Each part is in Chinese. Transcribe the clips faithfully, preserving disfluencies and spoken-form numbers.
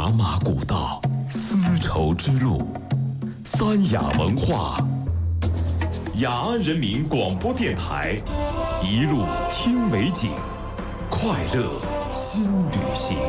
茶马古道，丝绸之路，三雅文化，雅安人民广播电台，一路听美景，快乐新旅行。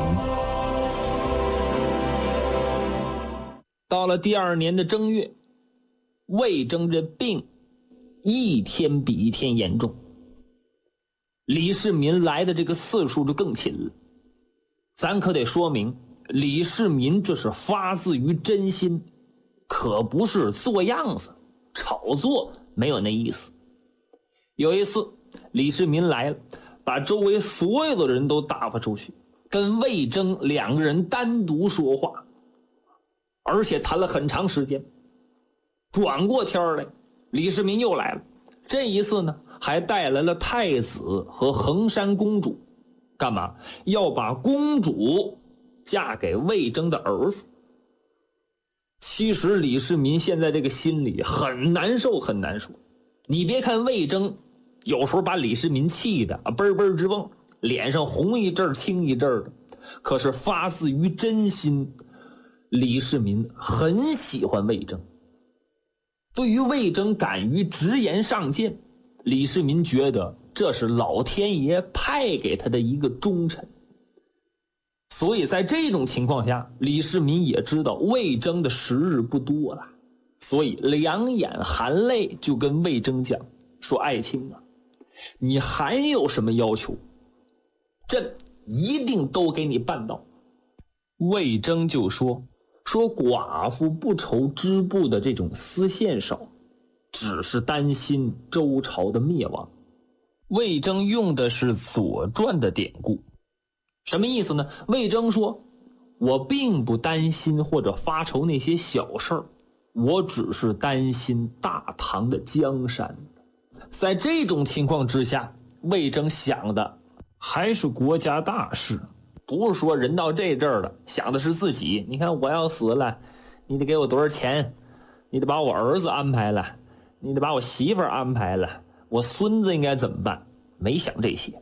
到了第二年的正月，魏征这病一天比一天严重，李世民来的这个次数就更勤了。咱可得说明，李世民这是发自于真心，可不是做样子炒作，没有那意思。有一次李世民来了，把周围所有的人都打发出去，跟魏征两个人单独说话，而且谈了很长时间。转过天来，李世民又来了，这一次呢还带来了太子和衡山公主，干嘛？要把公主嫁给魏征的儿子。其实李世民现在这个心里很难受很难受。你别看魏征有时候把李世民气的啊嘣嘣直蹦，脸上红一阵青一阵的，可是发自于真心，李世民很喜欢魏征。对于魏征敢于直言上谏，李世民觉得这是老天爷派给他的一个忠臣。所以在这种情况下，李世民也知道魏征的时日不多了，所以两眼含泪就跟魏征讲说：爱卿啊，你还有什么要求，朕一定都给你办到。魏征就说说寡妇不愁织布的这种丝线少，只是担心周朝的灭亡。魏征用的是左传的典故，什么意思呢？魏征说，我并不担心或者发愁那些小事儿，我只是担心大唐的江山。在这种情况之下，魏征想的还是国家大事，不是说人到这阵儿了想的是自己。你看我要死了，你得给我多少钱，你得把我儿子安排了，你得把我媳妇儿安排了，我孙子应该怎么办，没想这些。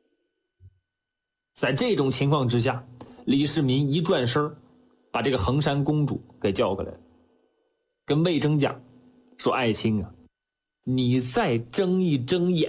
在这种情况之下，李世民一转身把这个衡山公主给叫过来，跟魏征讲说：爱卿啊，你再睁一睁眼